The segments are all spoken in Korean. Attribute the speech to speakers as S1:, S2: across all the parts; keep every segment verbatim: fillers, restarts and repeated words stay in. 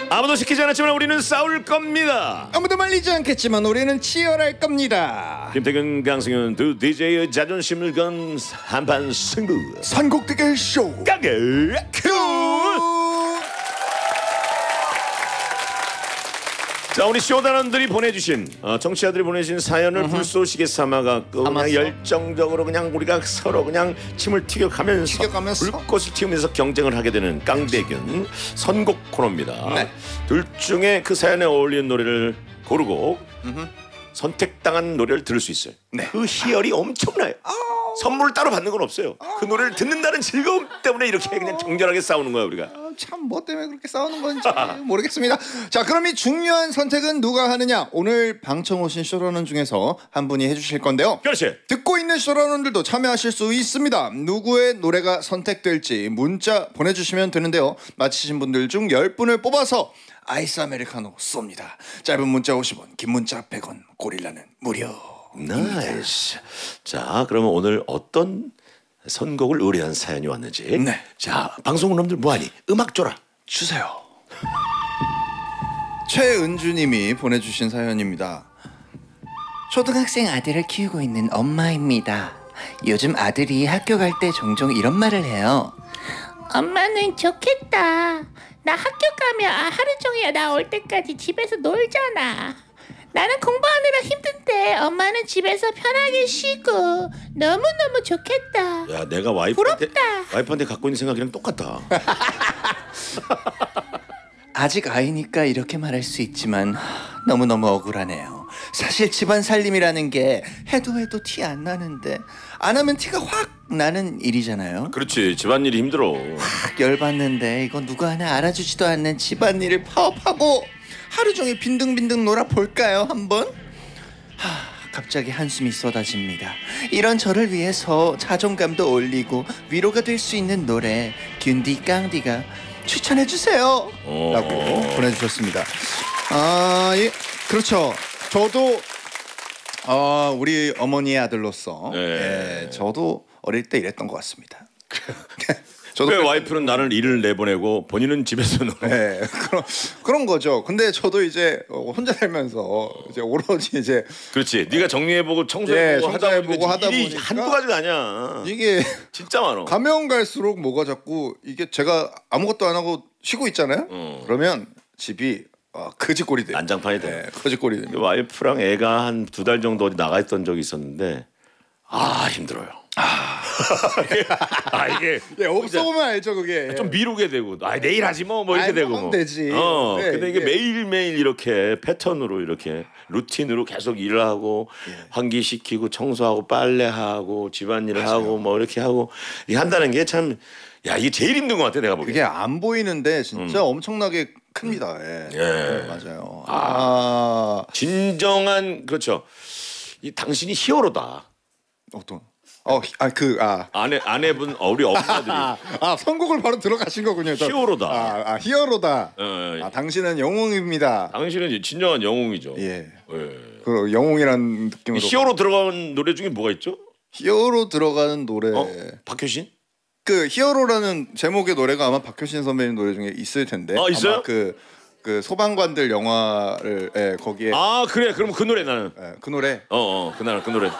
S1: 아무도 시키지 않았지만 우리는 싸울 겁니다.
S2: 아무도 말리지 않겠지만 우리는 치열할 겁니다.
S1: 김태균, 강승윤 두 디제이의 자존심을 건 한판 승부
S2: 선곡 대결 쇼
S1: 가게 큐. 자, 우리 쇼단원들이 보내주신 어, 정치자들이 보내주신 사연을
S2: 음흠.
S1: 불쏘시개 삼아갖고 그냥
S2: 삼았어?
S1: 열정적으로 그냥 우리가 서로 그냥 침을 튀겨가면서,
S2: 튀겨가면서?
S1: 불꽃을 튀우면서 경쟁을 하게 되는 깡대균 선곡 코너입니다.
S2: 네.
S1: 둘 중에 그 사연에 어울리는 노래를 고르고
S2: 음흠.
S1: 선택당한 노래를 들을 수 있어요.
S2: 네.
S1: 그 희열이 엄청나요. 선물을 따로 받는 건 없어요. 그 노래를 듣는다는 즐거움 때문에 이렇게 그냥 정절하게 싸우는 거야 우리가.
S2: 참 뭐 때문에 그렇게 싸우는 건지 모르겠습니다. 자, 그럼 이 중요한 선택은 누가 하느냐? 오늘 방청 오신 쇼러는 중에서 한 분이 해주실 건데요.
S1: 그렇지.
S2: 듣고 있는 쇼러원들도 참여하실 수 있습니다. 누구의 노래가 선택될지 문자 보내주시면 되는데요. 맞히신 분들 중 열 분을 뽑아서 아이스 아메리카노 쏩니다. 짧은 문자 오십 원, 긴 문자 백 원, 고릴라는 무료.
S1: 나이스. 자, 그러면 오늘 어떤 선곡을 의뢰한 사연이 왔는지.
S2: 네.
S1: 자, 방송놈들 뭐하니? 음악 줘라.
S2: 주세요. 최은주님이 보내주신 사연입니다.
S3: 초등학생 아들을 키우고 있는 엄마입니다. 요즘 아들이 학교 갈 때 종종 이런 말을 해요.
S4: 엄마는 좋겠다. 나 학교 가면 아, 하루 종일 나올 때까지 집에서 놀잖아. 나는 공부하느라 힘든데 엄마는 집에서 편하게 쉬고 너무너무 좋겠다.
S1: 야, 내가 와이프한테
S4: 부럽다.
S1: 와이프한테 갖고 있는 생각이랑 똑같다.
S3: 아직 아이니까 이렇게 말할 수 있지만 너무너무 억울하네요. 사실 집안 살림이라는 게 해도 해도 티 안 나는데 안 하면 티가 확 나는 일이잖아요.
S1: 그렇지. 집안일이 힘들어.
S3: 확 열받는데 이거 누가 하나 알아주지도 않는 집안일을 파업하고 하루 종일 빈둥빈둥 놀아볼까요 한번? 하, 갑자기 한숨이 쏟아집니다. 이런 저를 위해서 자존감도 올리고 위로가 될 수 있는 노래 균디 깡디가 추천해주세요.
S1: 어.
S2: 라고 보내주셨습니다. 아, 예, 그렇죠. 저도 어, 우리 어머니의 아들로서
S1: 네.
S2: 예, 저도 어릴 때 이랬던 것 같습니다. 저도
S1: 왜 와이프는 나를 일을 내보내고 본인은 집에서 놀아?
S2: 네, 그런 그런 거죠. 근데 저도 이제 어, 혼자 살면서 이제 오로지 이제
S1: 그렇지. 네가 정리해보고
S2: 예,
S1: 청소해보고 하다
S2: 청소해보고
S1: 보니까
S2: 하다
S1: 일이
S2: 보니까
S1: 한두 가지가 아니야.
S2: 이게
S1: 진짜 많어.
S2: 가면 갈수록 뭐가 자꾸 이게 제가 아무것도 안 하고 쉬고 있잖아요.
S1: 어.
S2: 그러면 집이 어, 거지꼴이 돼요.
S1: 난장판이 돼.
S2: 네, 거지꼴이 돼요.
S1: 와이프랑 애가 한 두 달 정도 어디 나가 있던 적이 있었는데 아 힘들어요. 아, 아 이게
S2: 예, 없어 보면 알죠 그게.
S1: 좀 미루게 되고 아 내일 하지 뭐 뭐 이렇게
S2: 아이,
S1: 되고
S2: 하면
S1: 뭐.
S2: 되지.
S1: 어
S2: 네,
S1: 근데 이게
S2: 이게-
S1: 매일 매일 이렇게 패턴으로 이렇게 루틴으로 계속 일을 하고
S2: 예.
S1: 환기시키고 청소하고 빨래하고 집안일을 하고 뭐 이렇게 하고 이게 한다는 게 참 야 이게 제일 힘든 것 같아 내가 보기에.
S2: 그게 안 보이는데 진짜 엄청나게 큽니다. 예,
S1: 예.
S2: 네, 맞아요. 아,
S1: 진정한 그렇죠. 이 당신이 히어로다.
S2: 어떤? 어, 아, 그, 아.
S1: 아내 아내분 어, 우리 엄마들이
S2: 아, 아, 선곡을 바로 들어가신 거군요. 저.
S1: 히어로다.
S2: 아, 아 히어로다.
S1: 어,
S2: 아, 당신은 영웅입니다.
S1: 당신은 진정한 영웅이죠.
S2: 예.
S1: 예.
S2: 그 영웅이라는 느낌으로.
S1: 히어로 들어간 노래 중에 뭐가 있죠?
S2: 히어로 들어가는 노래.
S1: 어? 박효신?
S2: 그 히어로라는 제목의 노래가 아마 박효신 선배님 노래 중에 있을 텐데.
S1: 아, 있어요?
S2: 아마 그, 그 소방관들 영화를 예, 거기에
S1: 아 그래 그럼 그 노래 나는
S2: 예, 그 노래
S1: 어어 그날 그 노래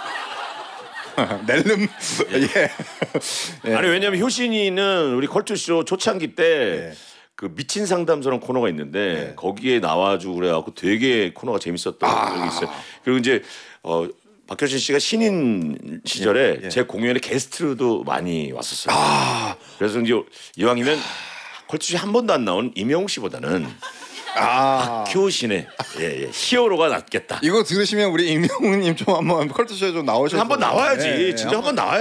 S2: 낼름 예. 예.
S1: 아니 왜냐면 효신이는 우리 컬투쇼 초창기 때
S2: 예.
S1: 그 미친 상담소라는 코너가 있는데
S2: 예.
S1: 거기에 나와주고 그래갖고 되게 코너가 재밌었던
S2: 아.
S1: 적이 있어요. 그리고 이제 어 박효신 씨가 신인 시절에
S2: 예, 예.
S1: 제 공연에 게스트도 많이 왔었어요.
S2: 아,
S1: 그래서 이제 이왕이면 컬투쇼 한 번도 안 나온 임영웅 씨보다는
S2: 아.
S1: 박효신의 예, 예, 히어로가 낫겠다.
S2: 이거 들으시면 우리 임영웅님 좀 한번 컬투쇼에 좀 나오셔서
S1: 한번 나와야지.
S2: 예, 예,
S1: 진짜 한번 나와야지.